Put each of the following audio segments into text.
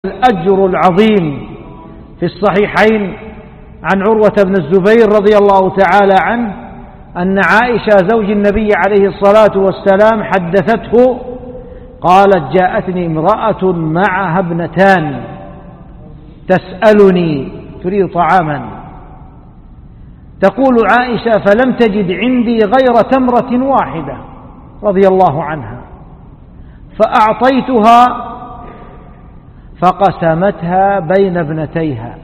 الأجر العظيم في الصحيحين عن عروة بن الزبير رضي الله تعالى عنه أن عائشة زوج النبي عليه الصلاة والسلام حدثته قالت: جاءتني امرأة معها ابنتان تسألني، تريد طعاما، تقول عائشة: فلم تجد عندي غير تمرة واحدة رضي الله عنها، فأعطيتها فقسمتها بين ابنتيها،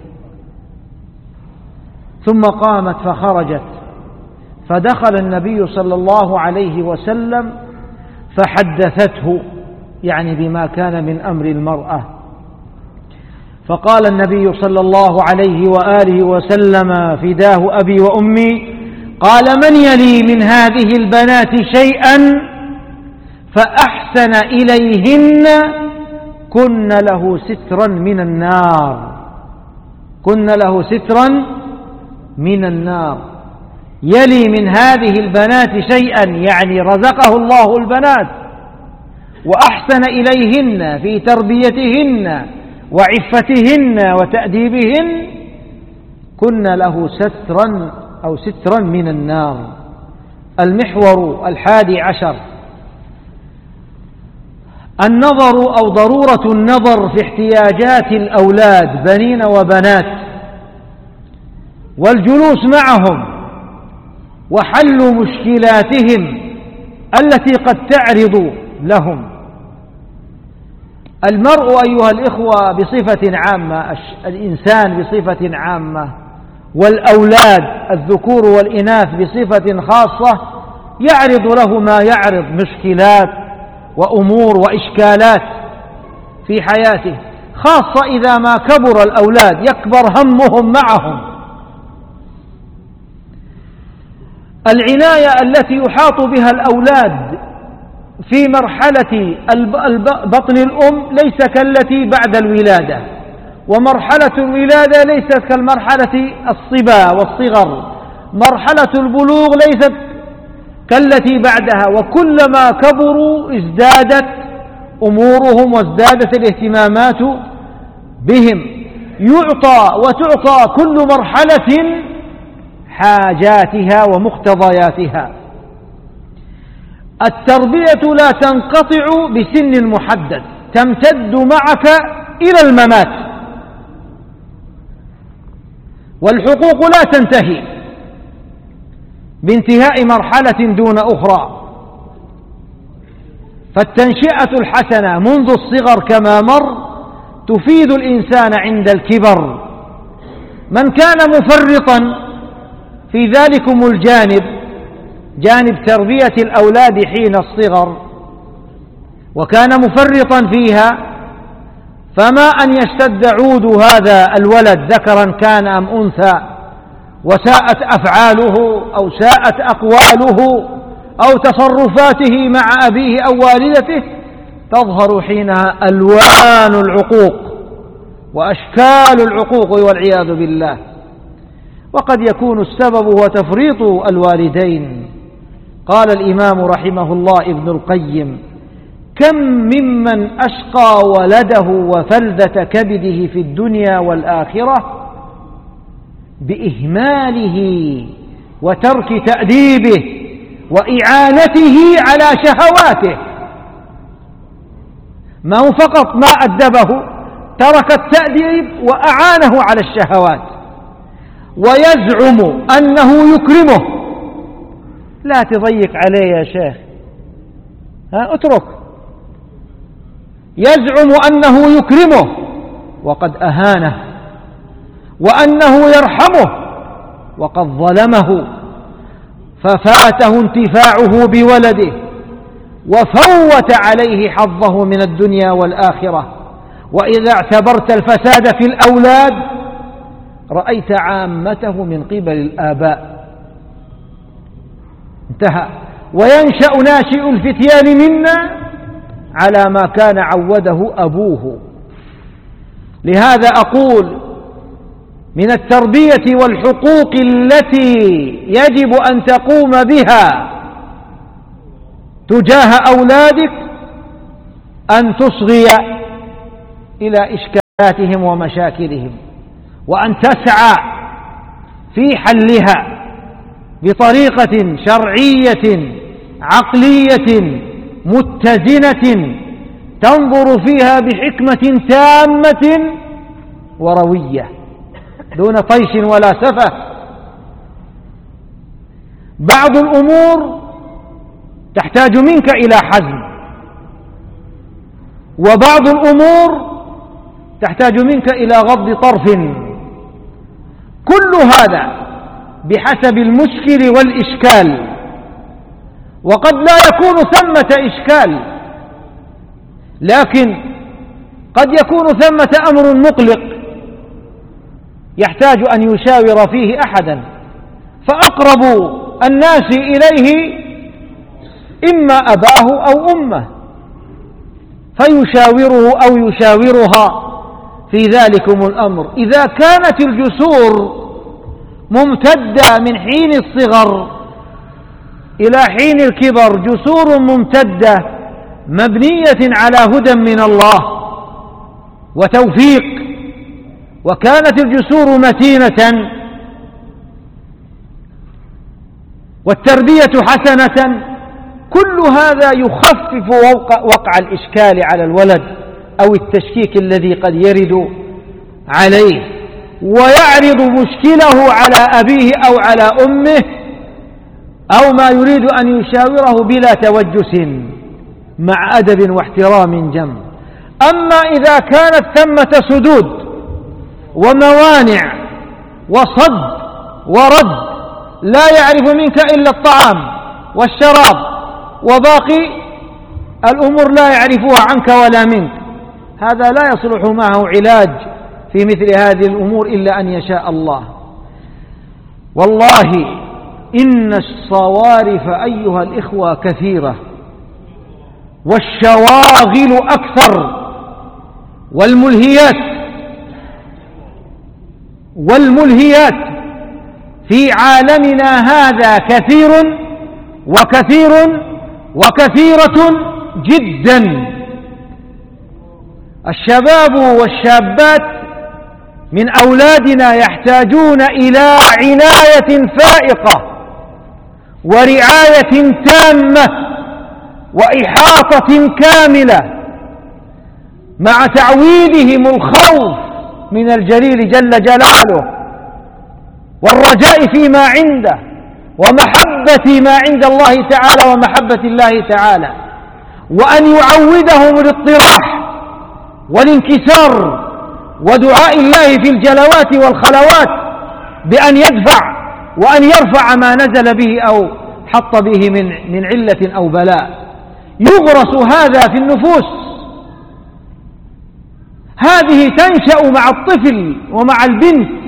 ثم قامت فخرجت، فدخل النبي صلى الله عليه وسلم فحدثته يعني بما كان من أمر المرأة، فقال النبي صلى الله عليه وآله وسلم: فداه أبي وأمي، قال: من يلي من هذه البنات شيئا فأحسن إليهن كن له سترا من النار، كن له سترا من النار. يلي من هذه البنات شيئا يعني رزقه الله البنات وأحسن إليهن في تربيتهن وعفتهن وتأديبهن، كن له سترا أو سترا من النار. المحور 11: النظر أو ضرورة النظر في احتياجات الأولاد بنين وبنات، والجلوس معهم وحل مشكلاتهم التي قد تعرض لهم. المرء أيها الإخوة بصفة عامة، الإنسان بصفة عامة، والأولاد الذكور والإناث بصفة خاصة، يعرض له ما يعرض مشكلات وأمور وإشكالات في حياته، خاصة إذا ما كبر الأولاد يكبر همهم معهم. العناية التي يحاط بها الأولاد في مرحلة بطن الأم ليس كالتي بعد الولادة، ومرحلة الولادة ليست كالمرحلة الصبا والصغر، مرحلة البلوغ ليست كالتي بعدها، وكلما كبروا ازدادت أمورهم وازدادت الاهتمامات بهم. يعطى وتعطى كل مرحلة حاجاتها ومقتضياتها. التربية لا تنقطع بسن محدد، تمتد معك إلى الممات، والحقوق لا تنتهي بانتهاء مرحلة دون أخرى. فالتنشئة الحسنة منذ الصغر كما مر تفيد الإنسان عند الكبر. من كان مفرطا في ذلكم الجانب، جانب تربية الأولاد حين الصغر، وكان مفرطا فيها، فما أن يشتد عود هذا الولد ذكرا كان أم أنثى، وساءت أفعاله أو ساءت أقواله أو تصرفاته مع أبيه أو والدته، تظهر حينها ألوان العقوق وأشكال العقوق والعياذ بالله. وقد يكون السبب هو تفريط الوالدين. قال الإمام رحمه الله ابن القيم: كم ممن أشقى ولده وفلذة كبده في الدنيا والآخرة بإهماله وترك تأديبه وإعانته على شهواته. ما هو فقط ما أدبه، ترك التأديب وأعانه على الشهوات، ويزعم أنه يكرمه. لا تضيق عليه يا شيخ، اترك. يزعم أنه يكرمه وقد أهانه، وأنه يرحمه وقد ظلمه، ففاته انتفاعه بولده وفوت عليه حظه من الدنيا والآخرة. وإذا اعتبرت الفساد في الأولاد رأيت عامته من قبل الآباء. انتهى. وينشأ ناشئ الفتيان منا على ما كان عوده أبوه. لهذا أقول: من التربية والحقوق التي يجب أن تقوم بها تجاه أولادك أن تصغي إلى إشكال مشكلاتهم ومشاكلهم، وأن تسعى في حلها بطريقة شرعية عقلية متزنة تنظر فيها بحكمة تامة وروية دون طيش ولا سفه. بعض الأمور تحتاج منك إلى حزم، وبعض الأمور تحتاج منك إلى غض طرف، كل هذا بحسب المشكل والإشكال. وقد لا يكون ثمة إشكال، لكن قد يكون ثمة أمر مقلق يحتاج أن يشاور فيه أحدا، فأقرب الناس إليه إما أباه أو أمه، فيشاوره أو يشاورها في ذلكم الأمر. إذا كانت الجسور ممتدة من حين الصغر إلى حين الكبر، جسور ممتدة مبنية على هدى من الله وتوفيق، وكانت الجسور متينة والتربية حسنة، كل هذا يخفف وقع الإشكال على الولد أو التشكيك الذي قد يرد عليه، ويعرض مشكله على أبيه أو على أمه أو ما يريد أن يشاوره بلا توجس، مع أدب واحترام جم. أما إذا كانت ثمة سدود وموانع وصد ورد، لا يعرف منك إلا الطعام والشراب، وباقي الأمور لا يعرفها عنك ولا منك، هذا لا يصلح معه علاج في مثل هذه الأمور إلا أن يشاء الله. والله إن الصوارف أيها الإخوة كثيرة، والشواغل أكثر، والملهيات في عالمنا هذا كثير وكثيرة جدا. الشباب والشابات من أولادنا يحتاجون إلى عناية فائقة ورعاية تامة وإحاطة كاملة، مع تعويدهم الخوف من الجليل جل جلاله والرجاء فيما عنده ومحبة ما عند الله تعالى ومحبة الله تعالى، وأن يعودهم الاضطراح والانكسار ودعاء الله في الجلوات والخلوات بأن يدفع وأن يرفع ما نزل به أو حط به من علة أو بلاء. يغرس هذا في النفوس، هذه تنشأ مع الطفل ومع البنت.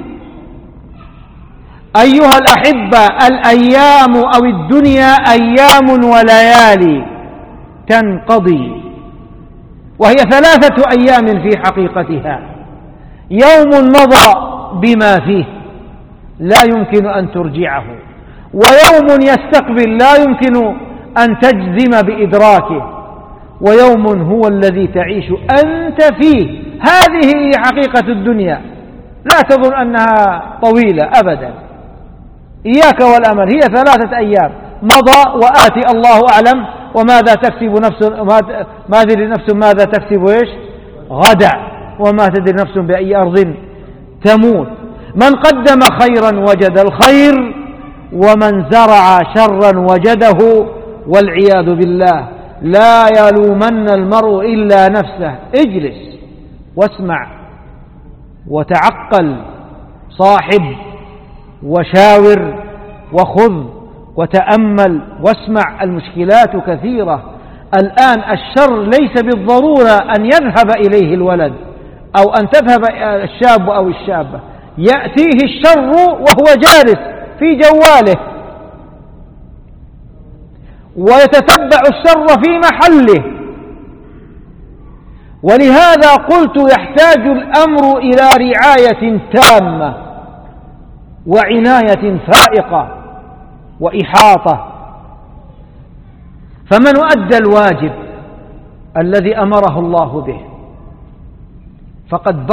أيها الأحبة، الأيام أو الدنيا أيام وليالي تنقضي، وهي 3 أيام في حقيقتها، يوم مضى بما فيه لا يمكن أن ترجعه، ويوم يستقبل لا يمكن أن تجزم بإدراكه، ويوم هو الذي تعيش أنت فيه. هذه هي حقيقة الدنيا، لا تظن أنها طويلة أبدا، إياك والأمل، هي 3 أيام مضى وآتي الله أعلم وماذا تكسب نفس، ما تدري نفس ماذا تكسب غدا، وما تدري نفس بأي أرض تموت. من قدم خيرا وجد الخير، ومن زرع شرا وجده، والعياذ بالله. لا يلومن المرء إلا نفسه. اجلس واسمع وتعقل، صاحب وشاور وخذ وتأمل واسمع. المشكلات كثيرة الآن، الشر ليس بالضرورة أن يذهب إليه الولد أو أن تذهب الشاب أو الشابة، يأتيه الشر وهو جالس في جواله ويتتبع الشر في محله. ولهذا قلت يحتاج الأمر إلى رعاية تامة وعناية فائقة وإحاطة. فمن أدى الواجب الذي أمره الله به فقد